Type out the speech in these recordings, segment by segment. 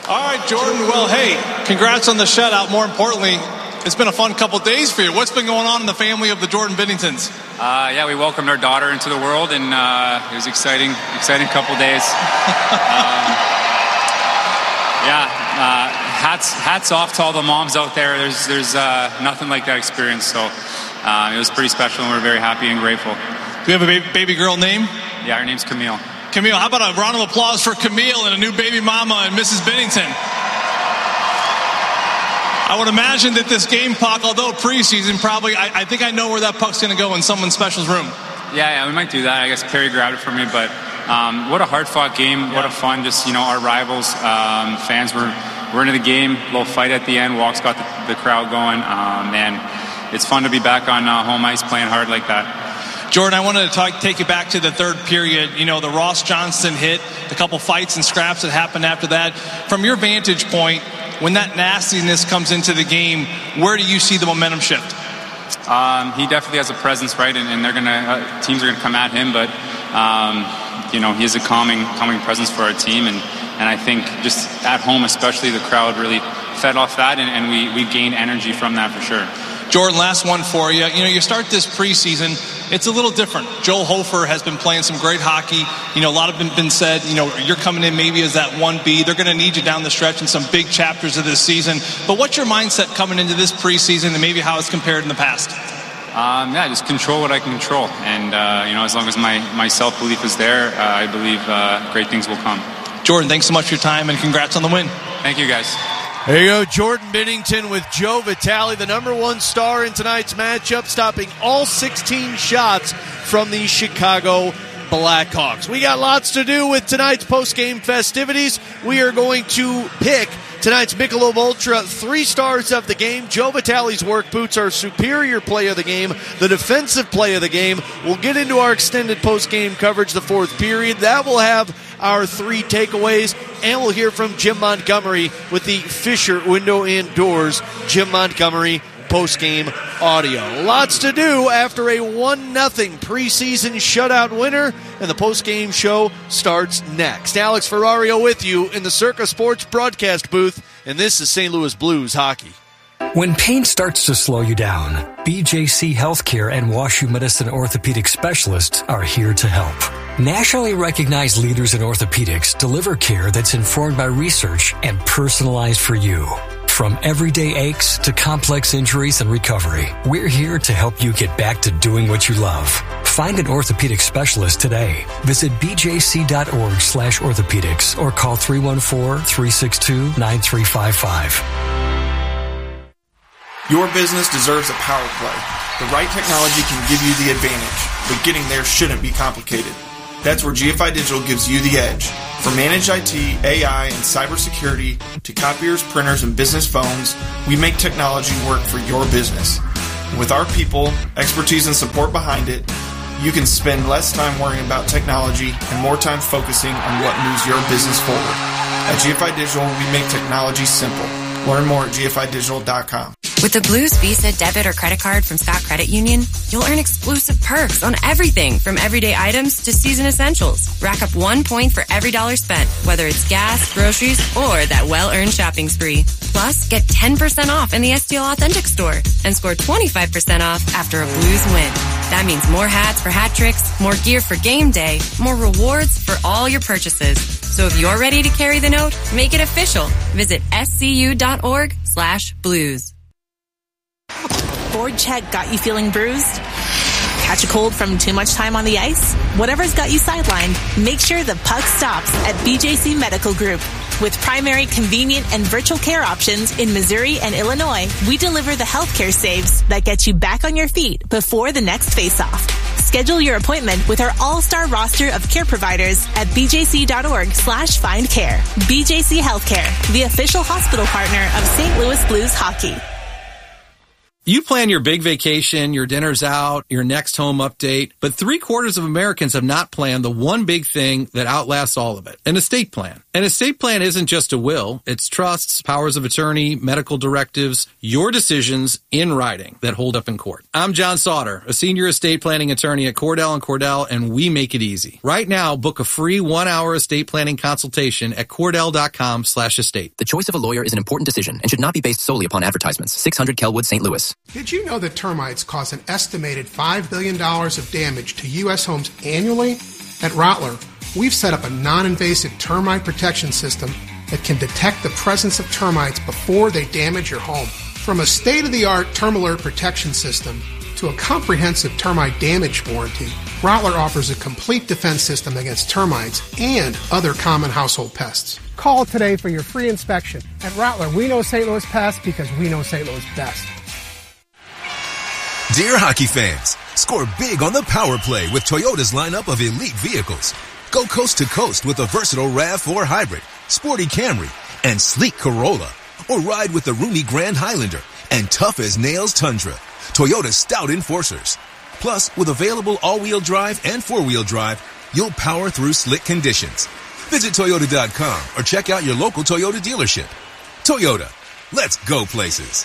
All right, Jordan. Well, hey, congrats on the shutout. More importantly, it's been a fun couple days for you. What's been going on in the family of the Jordan Binningtons? We welcomed our daughter into the world, and it was exciting couple days. Hats off to all the moms out there. There's nothing like that experience. So it was pretty special, and we're very happy and grateful. Do you have a baby girl name? Yeah, her name's Camille. Camille, how about a round of applause for Camille and a new baby mama and Mrs. Binnington? I would imagine that this game puck, although preseason, probably, I think I know where that puck's going to go in someone special's room. Yeah, we might do that. I guess Perry grabbed it for me, but what a hard-fought game. What a fun, our rivals, fans were into the game. A little fight at the end. Walks got the crowd going. It's fun to be back on home ice playing hard like that. Jordan, I wanted to take you back to the third period. The Ross Johnston hit, the couple fights and scraps that happened after that. From your vantage point, when that nastiness comes into the game, where do you see the momentum shift? He definitely has a presence, right? And they're teams are gonna come at him, but he is a calming presence for our team, and I think just at home, especially, the crowd really fed off that, and we gained energy from that for sure. Jordan, last one for you. You start this preseason, it's a little different. Joel Hofer has been playing some great hockey. A lot have been said, you're coming in maybe as that 1B. They're going to need you down the stretch in some big chapters of this season. But what's your mindset coming into this preseason and maybe how it's compared in the past? Just control what I can control. And, as long as my self-belief is there, I believe great things will come. Jordan, thanks so much for your time and congrats on the win. Thank you, guys. There you go, Jordan Binnington with Joe Vitale, the number one star in tonight's matchup, stopping all 16 shots from the Chicago Blackhawks. We got lots to do with tonight's post-game festivities. We are going to pick tonight's Michelob Ultra 3 stars of the game. Joe Vitale's work boots our superior play of the game, the defensive play of the game. We'll get into our extended post-game coverage, the fourth period. That will have our 3 takeaways, and we'll hear from Jim Montgomery with the Fisher Window and Doors Jim Montgomery post-game audio. Lots to do after a 1-0 preseason shutout winner, and the post-game show starts next. Alex Ferrario with you in the Circa Sports broadcast booth, and this is St. Louis Blues hockey. When pain starts to slow you down, BJC Healthcare and WashU Medicine orthopedic specialists are here to help. Nationally recognized leaders in orthopedics deliver care that's informed by research and personalized for you. From everyday aches to complex injuries and recovery, we're here to help you get back to doing what you love. Find an orthopedic specialist today. Visit bjc.org/orthopedics or call 314-362-9355. Your business deserves a power play. The right technology can give you the advantage, but getting there shouldn't be complicated. That's where GFI Digital gives you the edge. From managed IT, AI, and cybersecurity to copiers, printers, and business phones, we make technology work for your business. With our people, expertise, and support behind it, you can spend less time worrying about technology and more time focusing on what moves your business forward. At GFI Digital, we make technology simple. Learn more at gfidigital.com. With the Blues Visa debit or credit card from Scott Credit Union, you'll earn exclusive perks on everything from everyday items to season essentials. Rack up 1 point for every $1 spent, whether it's gas, groceries, or that well-earned shopping spree. Plus, get 10% off in the STL Authentic store and score 25% off after a Blues win. That means more hats for hat tricks, more gear for game day, more rewards for all your purchases. So if you're ready to carry the note, make it official. Visit scu.org/blues. Board check got you feeling bruised? Catch a cold from too much time on the ice? Whatever's got you sidelined, make sure the puck stops at BJC Medical Group. With primary, convenient, and virtual care options in Missouri and Illinois, we deliver the healthcare saves that get you back on your feet before the next face-off. Schedule your appointment with our all-star roster of care providers at bjc.org/findcare. BJC Healthcare, the official hospital partner of St. Louis Blues hockey. You plan your big vacation, your dinner's out, your next home update, but 3/4 of Americans have not planned the one big thing that outlasts all of it, an estate plan. An estate plan isn't just a will, it's trusts, powers of attorney, medical directives, your decisions in writing that hold up in court. I'm John Sauter, a senior estate planning attorney at Cordell & Cordell, and we make it easy. Right now, book a free 1-hour estate planning consultation at Cordell.com/estate. The choice of a lawyer is an important decision and should not be based solely upon advertisements. 600 Kelwood, St. Louis. Did you know that termites cause an estimated $5 billion of damage to U.S. homes annually? At Rottler, we've set up a non-invasive termite protection system that can detect the presence of termites before they damage your home. From a state-of-the-art TermAlert protection system to a comprehensive termite damage warranty, Rottler offers a complete defense system against termites and other common household pests. Call today for your free inspection. At Rottler, we know St. Louis pests because we know St. Louis best. Dear hockey fans, score big on the power play with Toyota's lineup of elite vehicles. Go coast to coast with a versatile RAV4 Hybrid, sporty Camry, and sleek Corolla. Or ride with the roomy Grand Highlander and tough-as-nails Tundra, Toyota's stout enforcers. Plus, with available all-wheel drive and four-wheel drive, you'll power through slick conditions. Visit Toyota.com or check out your local Toyota dealership. Toyota, let's go places.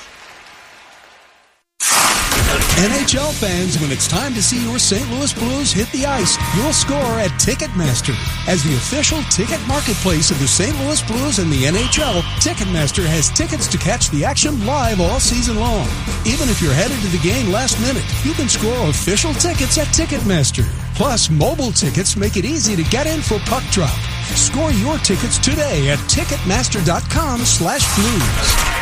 NHL fans, when it's time to see your St. Louis Blues hit the ice, you'll score at Ticketmaster. As the official ticket marketplace of the St. Louis Blues and the NHL, Ticketmaster has tickets to catch the action live all season long. Even if you're headed to the game last minute, you can score official tickets at Ticketmaster. Plus, mobile tickets make it easy to get in for puck drop. Score your tickets today at Ticketmaster.com/blues.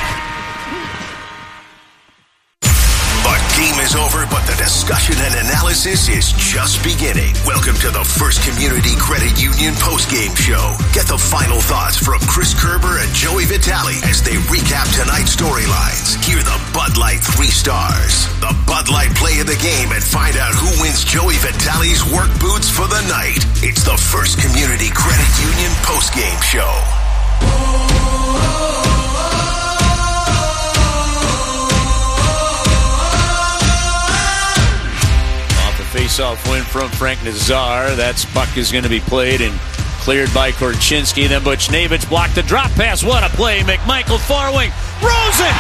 Game is over, but the discussion and analysis is just beginning. Welcome to the First Community Credit Union postgame show. Get the final thoughts from Chris Kerber and Joey Vitale as they recap tonight's storylines. Hear the Bud Light 3 stars, the Bud Light play of the game, and find out who wins Joey Vitale's work boots for the night. It's the First Community Credit Union postgame show. Face-off win from Frank Nazar. That puck is going to be played and cleared by Korchinski. Then Buchnevich blocked the drop pass. What a play. McMichael far wing. Rosen!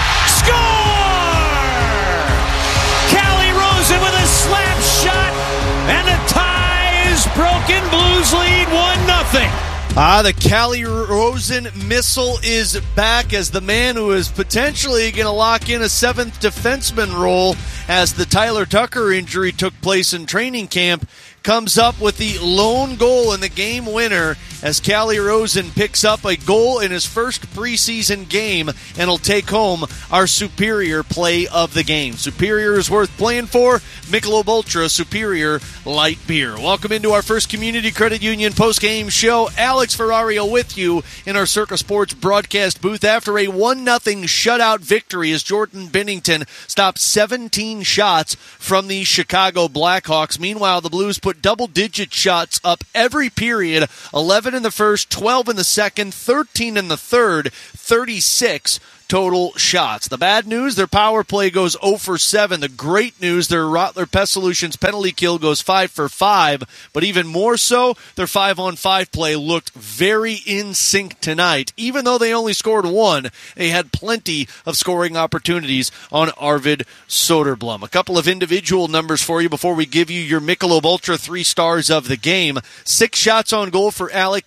Score! Callie Rosen with a slap shot. And the tie is broken. Blues lead 1-0. The Callie Rosen missile is back as the man who is potentially going to lock in a seventh defenseman role as the Tyler Tucker injury took place in training camp comes up with the lone goal in the game winner as Callie Rosen picks up a goal in his first preseason game and will take home our Superior play of the game. Superior is worth playing for. Michelob Ultra Superior Light Beer. Welcome into our First Community Credit Union postgame show. Alex Ferrario with you in our Circa Sports broadcast booth after a 1-0 shutout victory as Jordan Binnington stopped 17 shots from the Chicago Blackhawks. Meanwhile, the Blues put double-digit shots up every period, 11 in the first, 12 in the second, 13 in the third, 36 total shots. The bad news, their power play goes 0 for 7. The great news, their Rottler Pest Solutions penalty kill goes 5 for 5. But even more so, their 5-on-5 play looked very in sync tonight. Even though they only scored 1, they had plenty of scoring opportunities on Arvid Soderblom. A couple of individual numbers for you before we give you your Michelob Ultra 3 stars of the game. 6 shots on goal for Alec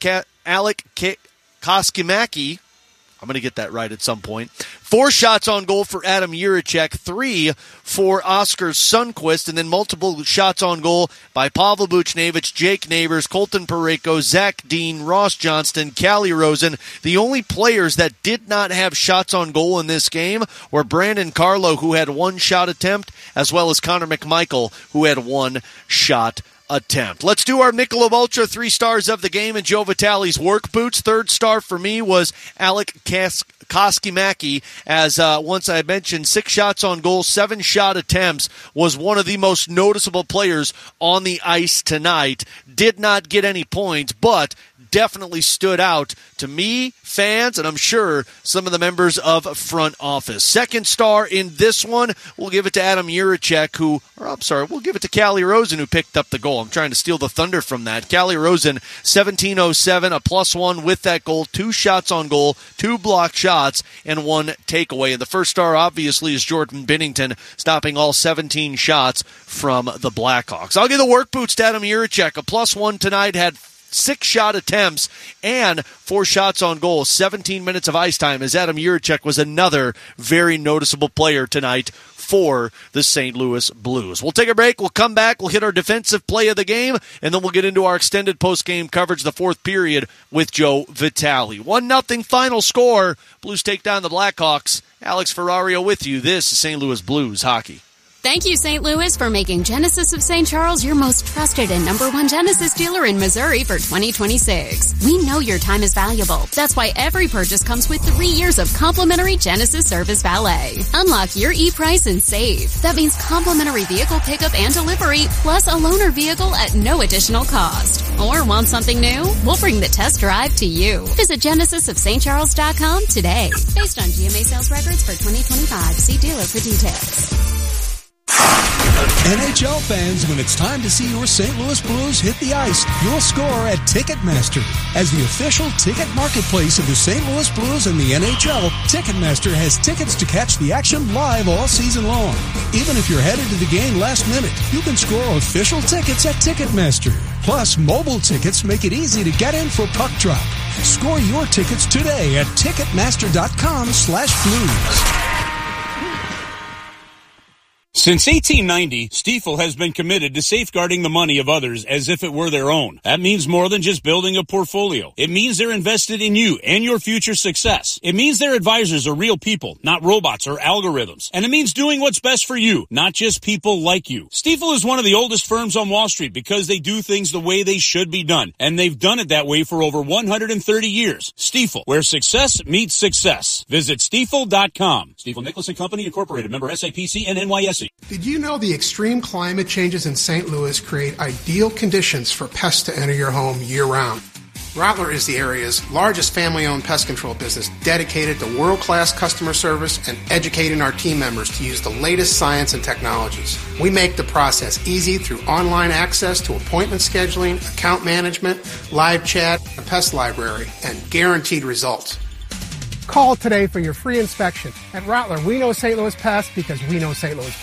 Koskimaki. I'm going to get that right at some point. 4 shots on goal for Adam Jiricek, 3 for Oscar Sundqvist, and then multiple shots on goal by Pavel Buchnevich, Jake Neighbors, Colton Parayko, Zach Dean, Ross Johnston, Callie Rosen. The only players that did not have shots on goal in this game were Brandon Carlo, who had 1 shot attempt, as well as Connor McMichael, who had 1 shot attempt. Let's do our Michelob Ultra 3 stars of the game and Joe Vitale's work boots. 3rd star for me was Alec Koski-Mackey, as once I mentioned, 6 shots on goal, 7 shot attempts, was one of the most noticeable players on the ice tonight. Did not get any points, but definitely stood out to me, fans, and I'm sure some of the members of front office. Second star in this one, we'll give it to Adam Jiricek, we'll give it to Calle Rosen, who picked up the goal. I'm trying to steal the thunder from that. Calle Rosen, 17:07, a +1 with that goal, 2 shots on goal, 2 blocked shots, and 1 takeaway. And the first star, obviously, is Jordan Binnington, stopping all 17 shots from the Blackhawks. I'll give the work boots to Adam Jiricek, a +1 tonight, had 6 shot attempts and 4 shots on goal, 17 minutes of ice time, as Adam Jiricek was another very noticeable player tonight for the St. Louis Blues. We'll take a break. We'll come back. We'll hit our defensive play of the game, and then we'll get into our extended post-game coverage, the 4th period, with Joe Vitale. 1-0 final score. Blues take down the Blackhawks. Alex Ferrario with you. This is St. Louis Blues hockey. Thank you, St. Louis, for making Genesis of St. Charles your most trusted and #1 Genesis dealer in Missouri for 2026. We know your time is valuable. That's why every purchase comes with 3 years of complimentary Genesis Service Valet. Unlock your e-price and save. That means complimentary vehicle pickup and delivery, plus a loaner vehicle at no additional cost. Or want something new? We'll bring the test drive to you. Visit genesisofstcharles.com today. Based on GMA sales records for 2025. See dealer for details. NHL fans, when it's time to see your St. Louis Blues hit the ice, you'll score at Ticketmaster. As the official ticket marketplace of the St. Louis Blues and the NHL, Ticketmaster has tickets to catch the action live all season long. Even if you're headed to the game last minute, you can score official tickets at Ticketmaster. Plus, mobile tickets make it easy to get in for puck drop. Score your tickets today at Ticketmaster.com/Blues. Since 1890, Stiefel has been committed to safeguarding the money of others as if it were their own. That means more than just building a portfolio. It means they're invested in you and your future success. It means their advisors are real people, not robots or algorithms. And it means doing what's best for you, not just people like you. Stiefel is one of the oldest firms on Wall Street because they do things the way they should be done. And they've done it that way for over 130 years. Stiefel, where success meets success. Visit Stiefel.com. Stiefel Nicholas & Company, Incorporated, member SIPC and NYSE. Did you know the extreme climate changes in St. Louis create ideal conditions for pests to enter your home year-round? Rattler is the area's largest family-owned pest control business dedicated to world-class customer service and educating our team members to use the latest science and technologies. We make the process easy through online access to appointment scheduling, account management, live chat, a pest library, and guaranteed results. Call today for your free inspection. At Rattler, we know St. Louis pests because we know St. Louis